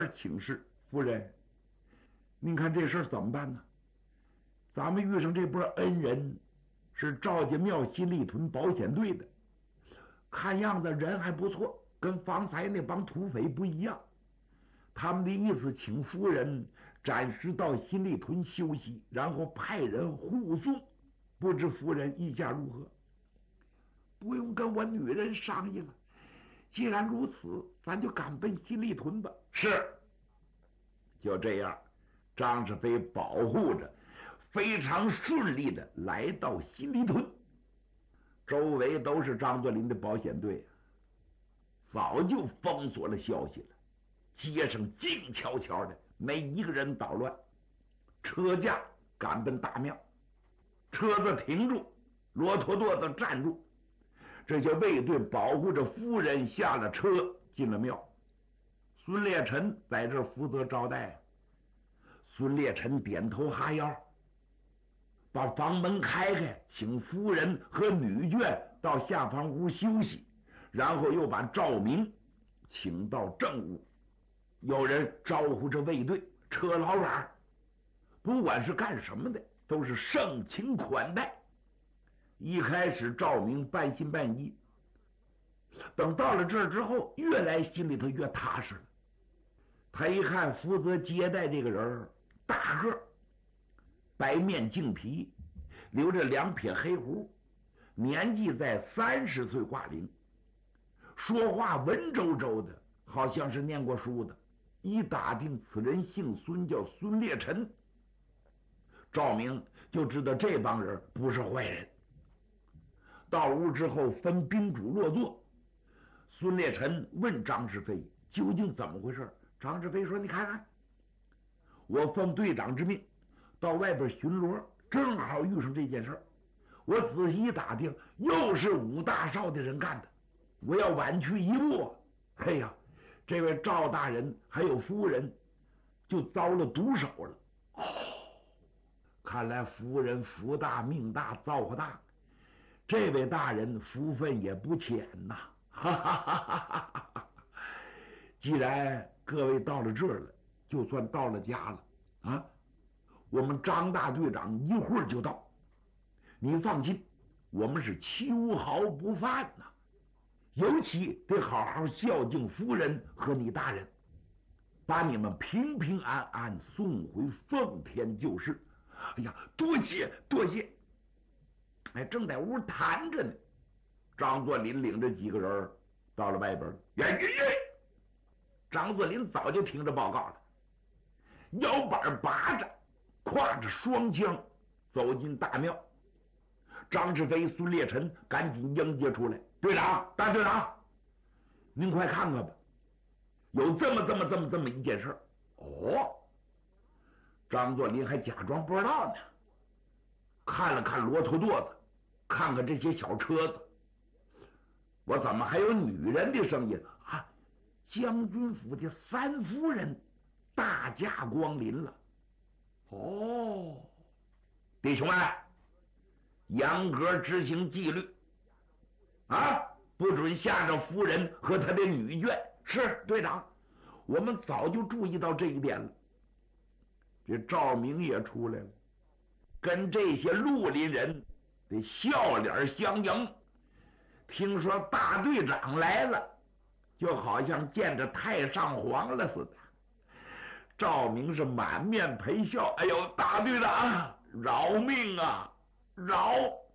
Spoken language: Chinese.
请示夫人，您看这事怎么办呢？咱们遇上这波恩人是赵家庙新立屯保险队的，看样子人还不错，跟方才那帮土匪不一样。他们的意思请夫人暂时到新立屯休息，然后派人护送。不知夫人意下如何？不用跟我女人商议了，既然如此，咱就赶奔新立屯吧。是。就这样，张世飞保护着，非常顺利的来到新立屯。周围都是张作霖的保险队，早就封锁了消息了。街上静悄悄的，没一个人捣乱。车驾赶奔大庙，车子停住，骆驼垛子站住。这些卫队保护着夫人下了车，进了庙。孙烈臣在这负责招待。孙烈臣点头哈腰，把房门开开，请夫人和女眷到下房屋休息，然后又把赵明请到正屋。有人招呼着卫队，车老板，不管是干什么的，都是盛情款待。一开始赵明半信半疑，等到了这儿之后，越来心里头越踏实了。他一看负责接待这个人，大个，白面净皮，留着2撇黑胡，年纪在30岁挂零，说话文绉绉的，好像是念过书的。一打听，此人姓孙，叫孙烈臣。赵明就知道这帮人不是坏人。到屋之后，分宾主落座。孙烈臣问张世飞究竟怎么回事。张世飞说：“你看看，我奉队长之命到外边巡逻，正好遇上这件事。我仔细一打听，又是武大少的人干的。我要晚去一步，哎呀，这位赵大人还有夫人就遭了毒手了。哦，看来夫人福大命大造化大，这位大人福分也不浅呐！哈哈哈哈哈！既然各位到了这儿了，就算到了家了啊！我们张大队长一会儿就到，你放心，我们是秋毫不犯呐。尤其得好好孝敬夫人和你大人，把你们平平安安送回奉天救世。哎呀，多谢多谢！哎，正在屋谈着呢，张作霖领着几个人到了外边。张作霖早就听着报告了，腰板拔着，挎着双枪走进大庙。张世飞、孙烈臣赶紧迎接出来。队长，大队长，您快看看吧，有这么一件事。哦，张作霖还假装不知道呢，看了看骆驼垛子，看看这些小车子，我怎么还有女人的声音啊？将军府的3夫人大驾光临了。哦，弟兄们，严格执行纪律啊！不准吓着夫人和他的女眷。是队长，我们早就注意到这一点了。这赵明也出来了，跟这些绿林人得笑脸相迎。听说大队长来了，就好像见着太上皇了似的。赵明是满面陪笑，哎呦，大队长饶命啊，饶！